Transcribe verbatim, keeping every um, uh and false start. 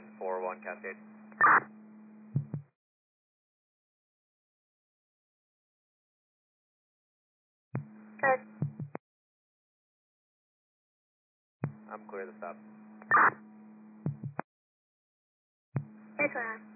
four one Cascade. Good. I'm clear to stop. Yes, ma'am.